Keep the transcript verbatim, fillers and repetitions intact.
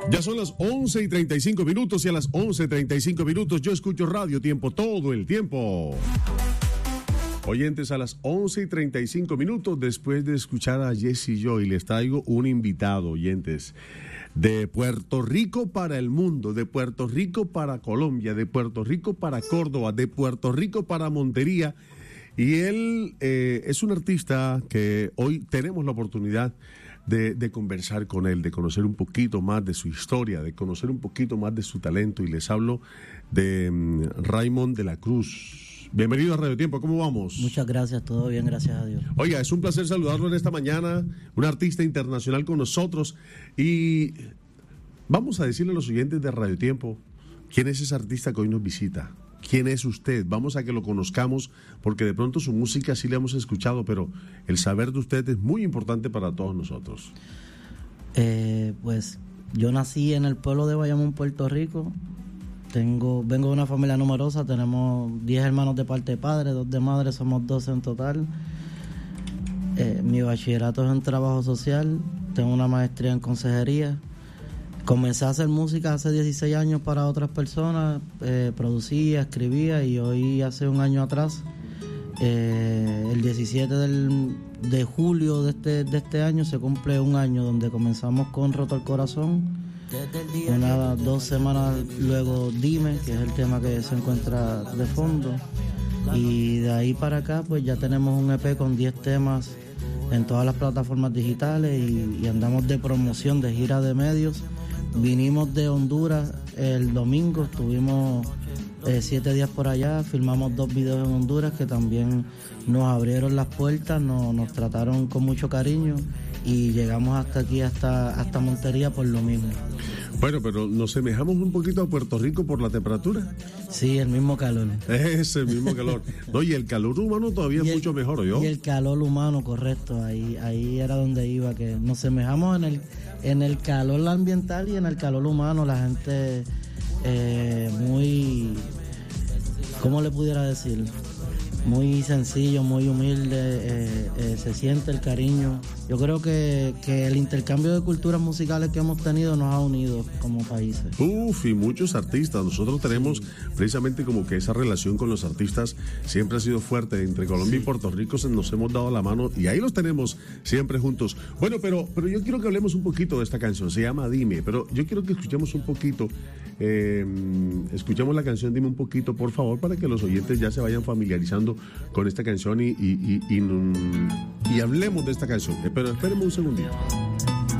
Ya son las once y treinta y cinco minutos y a las once y treinta y cinco minutos yo escucho Radio Tiempo todo el tiempo. Oyentes, a las once y treinta y cinco minutos después de escuchar a Jesse Joy, les traigo un invitado, oyentes, de Puerto Rico para el mundo, de Puerto Rico para Colombia, de Puerto Rico para Córdoba, de Puerto Rico para Montería. Y él eh, es un artista que hoy tenemos la oportunidad de, de conversar con él, de conocer un poquito más de su historia, de conocer un poquito más de su talento. Y les hablo de um, Raymond de la Cruz. Bienvenido a Radio Tiempo, ¿cómo vamos? Muchas gracias, todo bien, gracias a Dios. Oiga, es un placer saludarlo en esta mañana, un artista internacional con nosotros. Y vamos a decirle a los oyentes de Radio Tiempo, ¿quién es ese artista que hoy nos visita? ¿Quién es usted? Vamos a que lo conozcamos, porque de pronto su música sí la hemos escuchado, pero el saber de usted es muy importante para todos nosotros. Eh, pues yo nací en el pueblo de Bayamón, Puerto Rico. Tengo, vengo de una familia numerosa, tenemos diez hermanos de parte de padre, dos de madre, somos doce en total. Eh, mi bachillerato es en trabajo social, tengo una maestría en consejería. Comencé a hacer música hace dieciséis años para otras personas, eh, producía, escribía y hoy hace un año atrás, eh, el diecisiete del, de julio de este, de este año se cumple un año donde comenzamos con Roto el Corazón. Una, dos semanas luego Dime, que es el tema que se encuentra de fondo, y de ahí para acá pues ya tenemos un E P con diez temas en todas las plataformas digitales y, y andamos de promoción, de gira de medios. Vinimos de Honduras el domingo, estuvimos eh, siete días por allá, filmamos dos videos en Honduras que también nos abrieron las puertas, nos, nos trataron con mucho cariño y llegamos hasta aquí, hasta, hasta Montería por lo mismo. Bueno, pero nos semejamos un poquito a Puerto Rico por la temperatura. Sí, el mismo calor. Es el mismo calor. No, y el calor humano todavía es el, mucho mejor, ¿yo? Y el calor humano, correcto, ahí ahí era donde iba, que nos semejamos en el en el calor ambiental y en el calor humano, la gente eh, muy, ¿cómo le pudiera decir? Muy sencillo, muy humilde, eh, eh, se siente el cariño. Yo creo que, que el intercambio de culturas musicales que hemos tenido nos ha unido como países. Uf, y muchos artistas. Nosotros tenemos sí. precisamente como que esa relación con los artistas siempre ha sido fuerte. Entre Colombia sí. y Puerto Rico nos hemos dado la mano y ahí los tenemos siempre juntos. Bueno, pero, pero yo quiero que hablemos un poquito de esta canción. Se llama Dime, pero yo quiero que escuchemos un poquito. Eh, escuchemos la canción Dime un poquito, por favor, para que los oyentes ya se vayan familiarizando con esta canción y, y, y, y, y hablemos de esta canción. Pero espérenme un segundito.